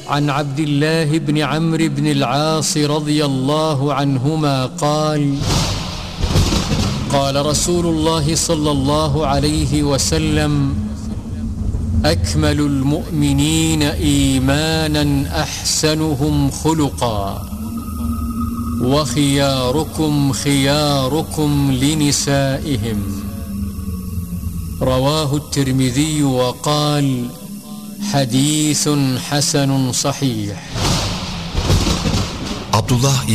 عن عبد الله بن عمرو بن العاص رضي الله عنهما قال: قال رسول الله صلى الله عليه وسلم: أكمل المؤمنين إيمانا أحسنهم خلقا، وخياركم خياركم لنسائهم. رواه الترمذي وقال: حديث حسن صحيح. Abdullah